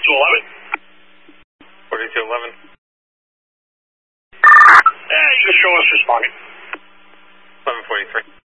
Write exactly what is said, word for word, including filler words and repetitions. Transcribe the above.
forty-two eleven. forty-two eleven. Yeah, you can show us responding. eleven forty-three.